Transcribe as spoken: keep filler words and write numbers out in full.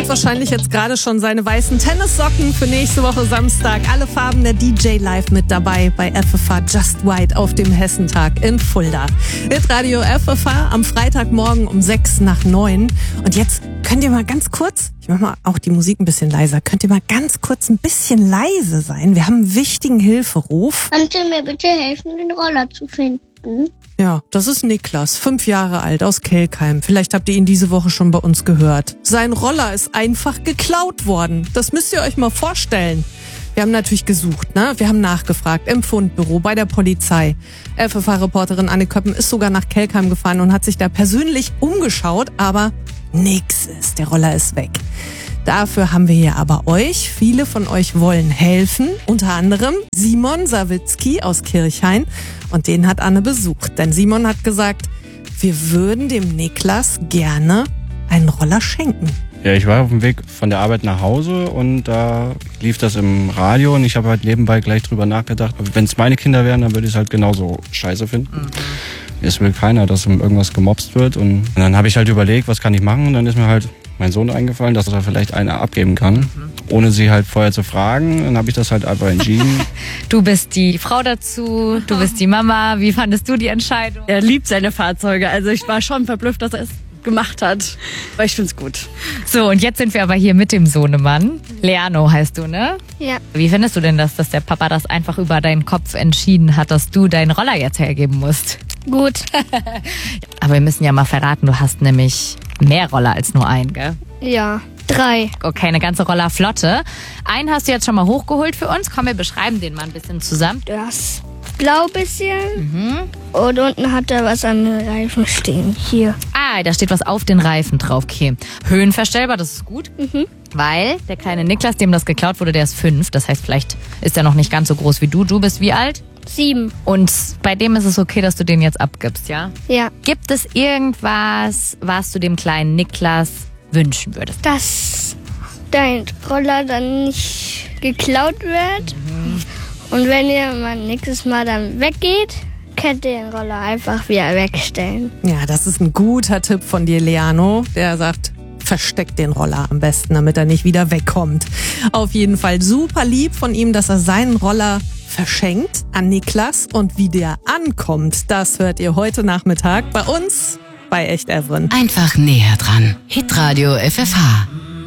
holt wahrscheinlich jetzt gerade schon seine weißen Tennissocken für nächste Woche Samstag. Alle Farben der D J live mit dabei bei F F H Just White auf dem Hessentag in Fulda. Hitradio F F H am Freitagmorgen um sechs nach neun. Und jetzt könnt ihr mal ganz kurz, ich mach mal auch die Musik ein bisschen leiser, könnt ihr mal ganz kurz ein bisschen leise sein? Wir haben einen wichtigen Hilferuf. Könnt ihr mir bitte helfen, den Roller zu finden? Ja, das ist Niklas, fünf Jahre alt, aus Kelkheim. Vielleicht habt ihr ihn diese Woche schon bei uns gehört. Sein Roller ist einfach geklaut worden. Das müsst ihr euch mal vorstellen. Wir haben natürlich gesucht, ne? Wir haben nachgefragt im Fundbüro, bei der Polizei. F F H-Reporterin Anne Köppen ist sogar nach Kelkheim gefahren und hat sich da persönlich umgeschaut, aber nix ist. Der Roller ist weg. Dafür haben wir hier aber euch. Viele von euch wollen helfen. Unter anderem Simon Sawitzki aus Kirchhain. Und den hat Anne besucht. Denn Simon hat gesagt, wir würden dem Niklas gerne einen Roller schenken. Ja, ich war auf dem Weg von der Arbeit nach Hause und da lief das im Radio und ich habe halt nebenbei gleich drüber nachgedacht. Wenn es meine Kinder wären, dann würde ich es halt genauso scheiße finden. Mhm. Es will keiner, dass um irgendwas gemobst wird. Und, und dann habe ich halt überlegt, was kann ich machen? Und dann ist mir halt mein Sohn eingefallen, dass er vielleicht einer abgeben kann, mhm. ohne sie halt vorher zu fragen. Dann habe ich das halt einfach entschieden. Du bist die Frau dazu, du bist die Mama. Wie fandest du die Entscheidung? Er liebt seine Fahrzeuge. Also ich war schon verblüfft, dass er es gemacht hat. Aber ich find's gut. So, und jetzt sind wir aber hier mit dem Sohnemann. Leano heißt du, ne? Ja. Wie findest du denn das, dass der Papa das einfach über deinen Kopf entschieden hat, dass du deinen Roller jetzt hergeben musst? Gut. Aber wir müssen ja mal verraten, du hast nämlich mehr Roller als nur einen, gell? Ja, drei. Okay, eine ganze Rollerflotte. Einen hast du jetzt schon mal hochgeholt für uns. Komm, wir beschreiben den mal ein bisschen zusammen. Das blau bisschen. Mhm. Und unten hat er was an den Reifen stehen. Hier. Ah, da steht was auf den Reifen drauf. Okay. Höhenverstellbar, das ist gut. Mhm. Weil der kleine Niklas, dem das geklaut wurde, der ist fünf. Das heißt, vielleicht ist er noch nicht ganz so groß wie du. Du bist wie alt? Sieben. Und bei dem ist es okay, dass du den jetzt abgibst, ja? Ja. Gibt es irgendwas, was du dem kleinen Niklas wünschen würdest? Dass dein Roller dann nicht geklaut wird. Mhm. Und wenn ihr mal nächstes Mal dann weggeht, könnt ihr den Roller einfach wieder wegstellen. Ja, das ist ein guter Tipp von dir, Leano. Der sagt, versteckt den Roller am besten, damit er nicht wieder wegkommt. Auf jeden Fall super lieb von ihm, dass er seinen Roller verschenkt an Niklas. Und wie der ankommt, das hört ihr heute Nachmittag bei uns bei Echt Evren. Einfach näher dran. Hitradio F F H.